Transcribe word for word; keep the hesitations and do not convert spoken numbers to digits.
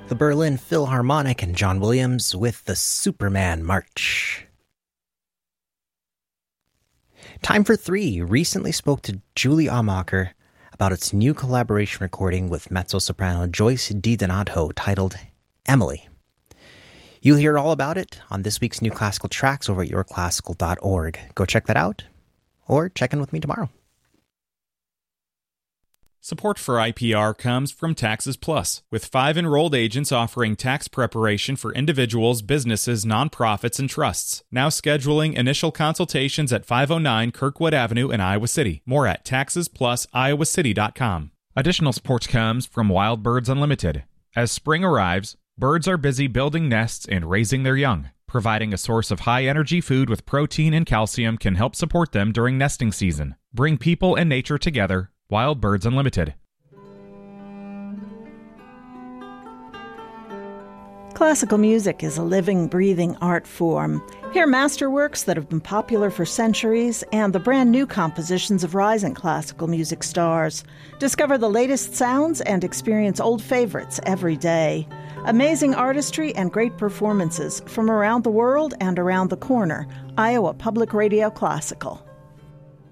the Berlin Philharmonic and John Williams with the Superman March. Time for Three recently spoke to Julie Amacher about its new collaboration recording with mezzo-soprano Joyce DiDonato titled Emily. You'll hear all about it on this week's New Classical Tracks over at your classical dot org. Go check that out, or check in with me tomorrow. Support for I P R comes from Taxes Plus, with five enrolled agents offering tax preparation for individuals, businesses, nonprofits, and trusts. Now scheduling initial consultations at five oh nine Kirkwood Avenue in Iowa City. More at taxes plus iowa city dot com. Additional support comes from Wild Birds Unlimited. As spring arrives, birds are busy building nests and raising their young. Providing a source of high-energy food with protein and calcium can help support them during nesting season. Bring people and nature together. Wild Birds Unlimited. Classical music is a living, breathing art form. Hear masterworks that have been popular for centuries and the brand new compositions of rising classical music stars. Discover the latest sounds and experience old favorites every day. Amazing artistry and great performances from around the world and around the corner. Iowa Public Radio Classical.